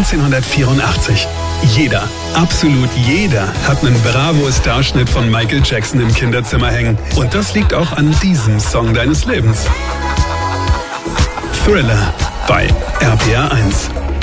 1984. Jeder, absolut jeder hat einen Bravo-Starschnitt von Michael Jackson im Kinderzimmer hängen. Und das liegt auch an diesem Song deines Lebens. Thriller bei RPR 1.